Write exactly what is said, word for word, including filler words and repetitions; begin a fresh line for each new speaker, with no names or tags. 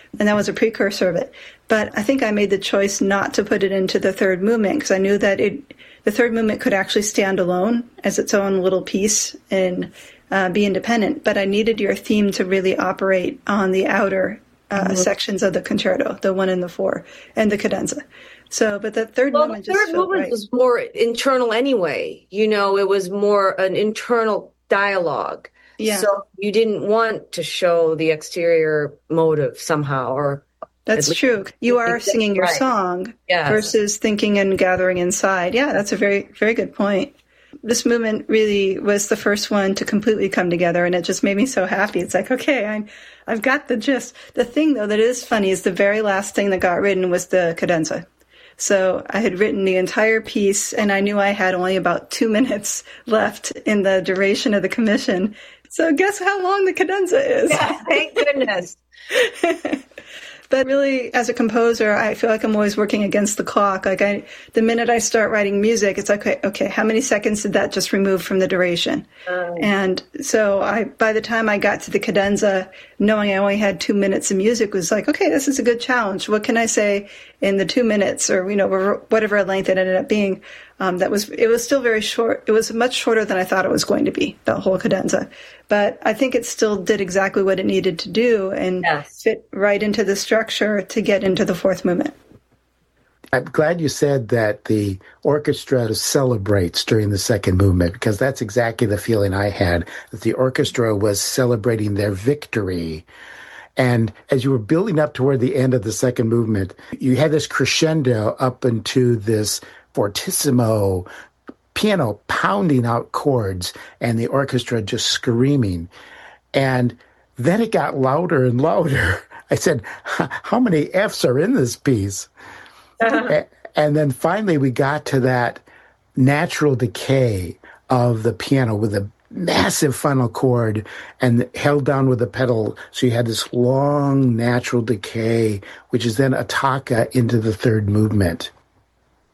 and that was a precursor of it. But I think I made the choice not to put it into the third movement because I knew that it, the third movement could actually stand alone as its own little piece and uh, be independent. But I needed your theme to really operate on the outer uh, mm-hmm. sections of the concerto, the one and the four, and the cadenza. So, but the third
well,
movement
the
just
third
felt
movement
right.
was more internal anyway. You know, it was more an internal dialogue.
Yeah.
So you didn't want to show the exterior motive somehow, or
that's true. You are singing your
right.
song
yes.
versus thinking and gathering inside. Yeah, that's a very, very good point. This movement really was the first one to completely come together, and it just made me so happy. It's like, okay, I, I've got the gist. The thing, though, that is funny is the very last thing that got written was the cadenza. So I had written the entire piece, and I knew I had only about two minutes left in the duration of the commission. So guess how long the cadenza is?
Yeah, thank goodness.
But really, as a composer, I feel like I'm always working against the clock. Like I, the minute I start writing music, it's like, okay, okay, how many seconds did that just remove from the duration? Um, and so I, by the time I got to the cadenza, knowing I only had two minutes of music was like, okay, this is a good challenge. What can I say in the two minutes or, you know, whatever length it ended up being? Um, that was, it was still very short. It was much shorter than I thought it was going to be, the whole cadenza. But I think it still did exactly what it needed to do and yes. fit right into the structure to get into the fourth movement.
I'm glad you said that the orchestra celebrates during the second movement, because that's exactly the feeling I had, that the orchestra was celebrating their victory. And as you were building up toward the end of the second movement, you had this crescendo up into this fortissimo, piano pounding out chords, and the orchestra just screaming. And then it got louder and louder. I said, how many F's are in this piece? Uh-huh. And then finally we got to that natural decay of the piano with a massive final chord and held down with a pedal. So you had this long natural decay, which is then attacca into the third movement.